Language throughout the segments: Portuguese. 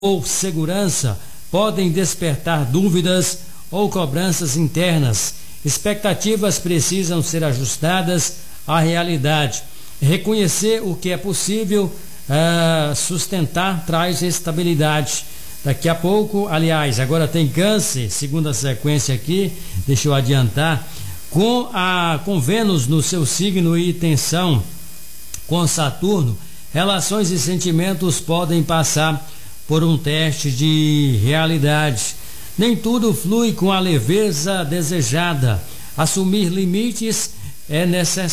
ou segurança podem despertar dúvidas ou cobranças internas. Expectativas precisam ser ajustadas à realidade. Reconhecer o que é possível sustentar traz estabilidade. Daqui a pouco, aliás, agora tem Câncer, segunda sequência aqui, deixa eu adiantar, com Vênus no seu signo e tensão com Saturno, relações e sentimentos podem passar por um teste de realidade. Nem tudo flui com a leveza desejada. Assumir limites e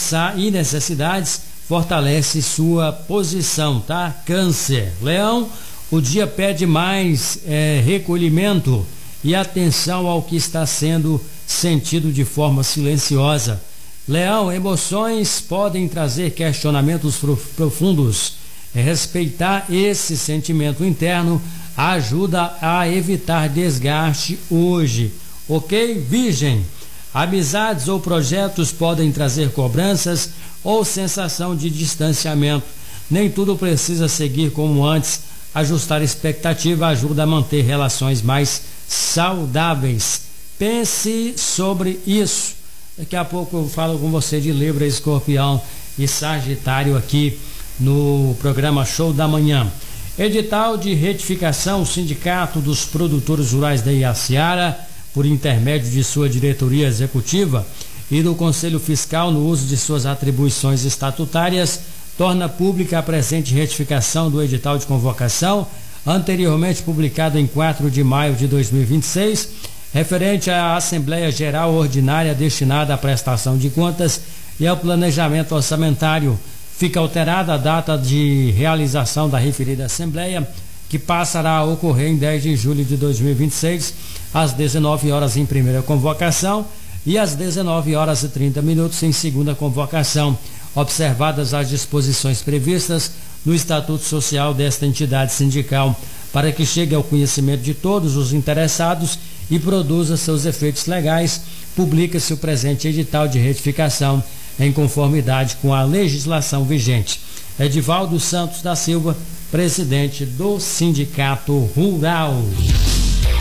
necessidades fortalece sua posição, tá? Câncer. Leão, o dia pede mais recolhimento e atenção ao que está sendo sentido de forma silenciosa. Leão, emoções podem trazer questionamentos profundos. Respeitar esse sentimento interno ajuda a evitar desgaste hoje. Ok? Virgem, amizades ou projetos podem trazer cobranças ou sensação de distanciamento. Nem tudo precisa seguir como antes. Ajustar expectativa ajuda a manter relações mais saudáveis. Pense sobre isso. Daqui a pouco eu falo com você de Libra, Escorpião e Sagitário aqui no programa Show da Manhã. Edital de retificação, Sindicato dos Produtores Rurais da Iaciara, por intermédio de sua diretoria executiva e do Conselho Fiscal no uso de suas atribuições estatutárias, torna pública a presente retificação do edital de convocação, anteriormente publicado em 4 de maio de 2026, referente à Assembleia Geral Ordinária destinada à prestação de contas e ao planejamento orçamentário. Fica alterada a data de realização da referida Assembleia, que passará a ocorrer em 10 de julho de 2026, às 19 horas em primeira convocação e às 19 horas e 30 minutos em segunda convocação, observadas as disposições previstas no Estatuto Social desta entidade sindical, para que chegue ao conhecimento de todos os interessados e produza seus efeitos legais. Publica-se o presente edital de retificação em conformidade com a legislação vigente. Edivaldo Santos da Silva, presidente do Sindicato Rural.